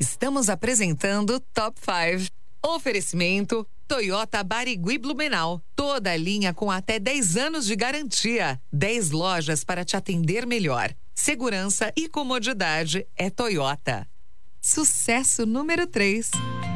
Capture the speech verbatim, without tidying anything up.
Estamos apresentando Top cinco. Oferecimento Toyota Barigui Blumenau. Toda a linha com até dez anos de garantia. dez lojas para te atender melhor. Segurança e comodidade é Toyota. Sucesso número três.